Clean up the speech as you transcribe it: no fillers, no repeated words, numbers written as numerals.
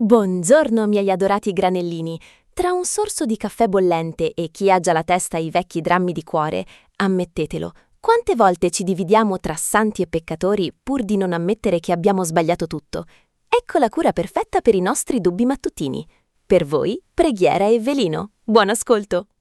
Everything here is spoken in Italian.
Buongiorno, miei adorati granellini. Tra un sorso di caffè bollente e chi ha già la testa ai vecchi drammi di cuore, ammettetelo, quante volte ci dividiamo tra santi e peccatori pur di non ammettere che abbiamo sbagliato tutto? Ecco la cura perfetta per i nostri dubbi mattutini. Per voi, preghiera e velino. Buon ascolto!